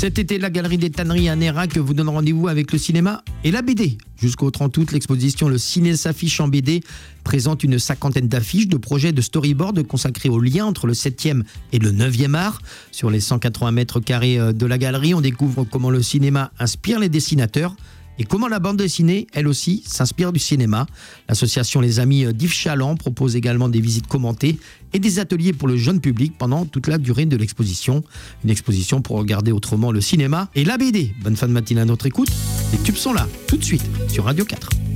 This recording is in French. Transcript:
Cet été, la Galerie des Tanneries à Nérac vous donne rendez-vous avec le cinéma et la BD. Jusqu'au 30 août, l'exposition Le Ciné s'affiche en BD présente une 50aine d'affiches, de projets, de storyboards consacrés au lien entre le 7e et le 9e art. Sur les 180 mètres carrés de la galerie, on découvre comment le cinéma inspire les dessinateurs et comment la bande dessinée, elle aussi, s'inspire du cinéma. L'association Les Amis d'Yves Chaland propose également des visites commentées et des ateliers pour le jeune public pendant toute la durée de l'exposition. Une exposition pour regarder autrement le cinéma et la BD. Bonne fin de matinée à notre écoute. Les tubes sont là, tout de suite, sur Radio 4.